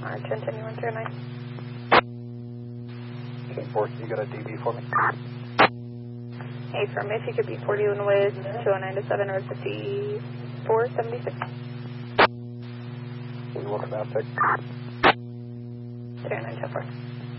Alright, 10-10-109. Okay, 4, you got a DB for me? Hey, firm, if you could be 41 with 209-7 or 5476. We welcome out 6. 209-4.